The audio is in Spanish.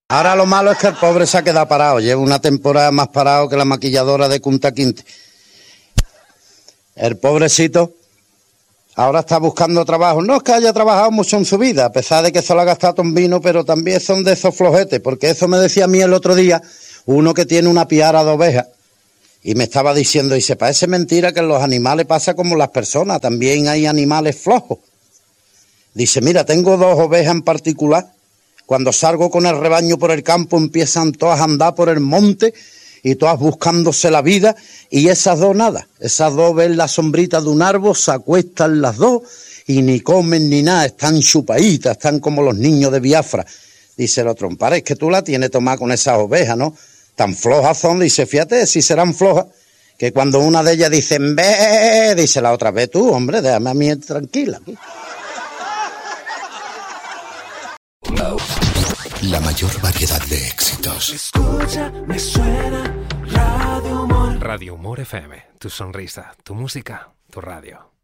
Ahora lo malo es que el pobre se ha quedado parado. Lleva una temporada más parado que la maquilladora de Kunta Kinte. El pobrecito ahora está buscando trabajo. No es que haya trabajado mucho en su vida, a pesar de que solo ha gastado en vino, pero también son de esos flojetes, porque eso me decía a mí el otro día uno que tiene una piara de ovejas y me estaba diciendo, dice, parece mentira que en los animales pasa como las personas, también hay animales flojos. Dice, mira, tengo 2 ovejas en particular. Cuando salgo con el rebaño por el campo empiezan todas a andar por el monte y todas buscándose la vida, y esas 2 nada. Esas 2 ven la sombrita de un árbol, se acuestan las 2 y ni comen ni nada, están chupaditas, están como los niños de Biafra. Dice el otro, es que tú la tienes tomada con esas ovejas, ¿no? Tan flojas son. Dice, fíjate si serán flojas, que cuando una de ellas dice, ve, dice la otra, ve tú, hombre, déjame a mí tranquila. La mayor variedad de éxitos. Escucha, me suena Radio Humor. Radio Humor FM, tu sonrisa, tu música, tu radio.